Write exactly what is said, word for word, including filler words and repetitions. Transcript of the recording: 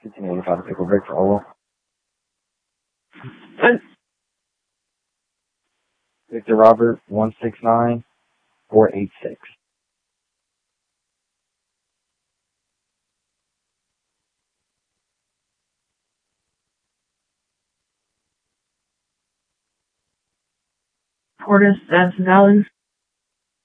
Continue to find a pickle break for Olo. Victor Robert, one six nine, four eight six. Portis, that's valid.